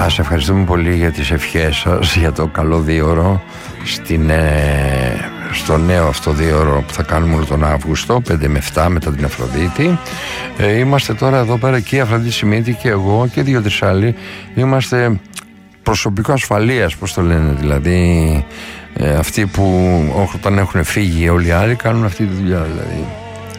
Σας ευχαριστούμε πολύ για τις ευχές σας για το καλό δίωρο στο νέο αυτό δίωρο που θα κάνουμε όλο τον Αύγουστο, 5 με 7 μετά την Αφροδίτη. Είμαστε τώρα εδώ πέρα και η Αφροδίτη Σιμίτη και εγώ και 2-3 άλλοι. Είμαστε προσωπικό ασφαλείας, πώς το λένε, δηλαδή αυτοί που όταν έχουν φύγει όλοι οι άλλοι κάνουν αυτή τη δουλειά δηλαδή.